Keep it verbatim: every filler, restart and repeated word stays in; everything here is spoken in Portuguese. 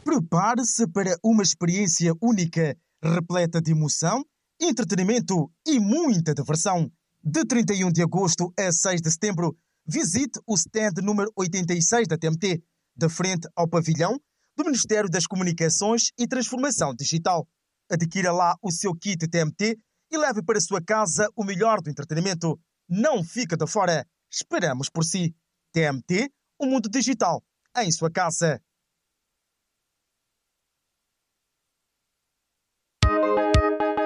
Prepare-se para uma experiência única, repleta de emoção, entretenimento e muita diversão. De trinta e um de agosto a seis de setembro, visite o stand número oitenta e seis da T M T, de frente ao pavilhão do Ministério das Comunicações e Transformação Digital. Adquira lá o seu kit T M T e leve para sua casa o melhor do entretenimento. Não fica de fora. Esperamos por si. T M T, o mundo digital em sua casa.